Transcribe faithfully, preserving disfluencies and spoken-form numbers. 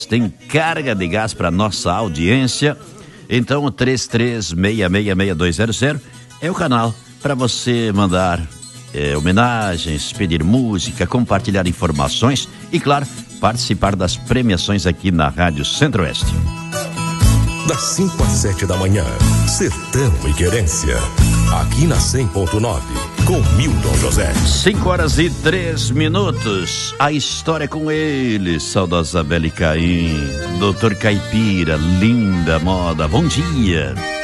tem carga de gás para nossa audiência. Então o três três seis seis seis dois zero zero é o canal para você mandar é, homenagens, pedir música, compartilhar informações e, claro, participar das premiações aqui na Rádio Centro-Oeste. Das cinco às sete da manhã, Sertão e Querência, aqui na cem ponto nove, com Milton José. cinco horas e três minutos, a história com ele, saudosa Beli Caim, doutor Caipira, linda moda, bom dia.